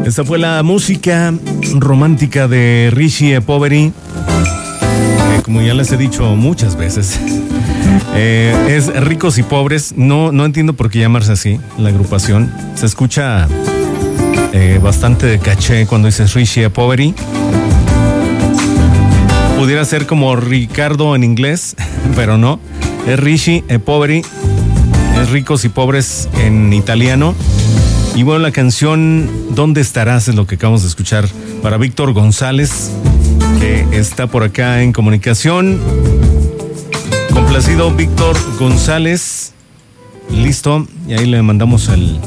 Esta fue la música romántica de Richie e Poveri. Como ya les he dicho muchas veces, es Ricos y Pobres. No entiendo por qué llamarse así la agrupación. Se escucha bastante de caché cuando dices Richie e Poveri. Pudiera ser como Ricardo en inglés, pero no. Es Richie e Poveri. Es Ricos y Pobres en italiano. Y bueno, la canción ¿Dónde estarás? Es lo que acabamos de escuchar para Víctor González, que está por acá en comunicación. Complacido Víctor González. Listo. Y ahí le mandamos el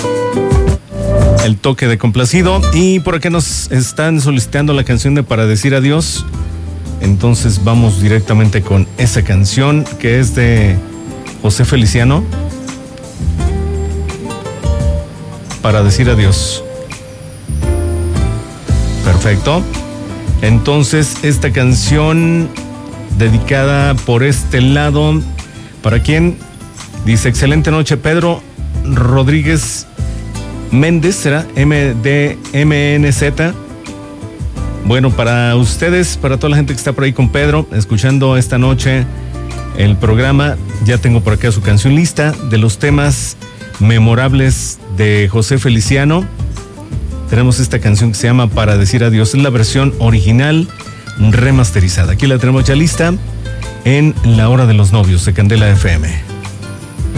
toque de complacido. Y por acá nos están solicitando la canción de Para Decir Adiós. Entonces vamos directamente con esa canción, que es de José Feliciano. Para Decir Adiós. Perfecto. Entonces, esta canción dedicada por este lado, ¿para quién? Dice, excelente noche, Pedro Rodríguez Méndez, ¿será? MDMNZ. Bueno, para ustedes, para toda la gente que está por ahí con Pedro, escuchando esta noche el programa, ya tengo por acá su canción lista de los temas memorables de José Feliciano. Tenemos esta canción que se llama Para Decir Adiós, es la versión original remasterizada. Aquí la tenemos ya lista en La Hora de los Novios de Candela FM.